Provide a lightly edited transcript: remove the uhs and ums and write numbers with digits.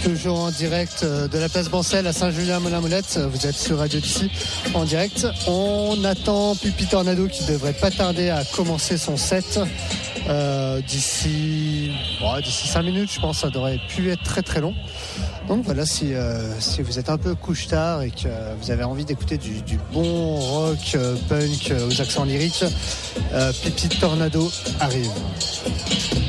Toujours en direct de la place Bancel à Saint-Julien-Molin-Molette. Vous êtes sur Radio D'ici en direct. On attend Pipi Tornado qui devrait pas tarder à commencer son set d'ici 5 minutes, je pense. Ça devrait plus être très très long. Donc voilà, si vous êtes un peu couche-tard et que vous avez envie d'écouter du bon rock punk aux accents lyriques, Pipi Tornado arrive.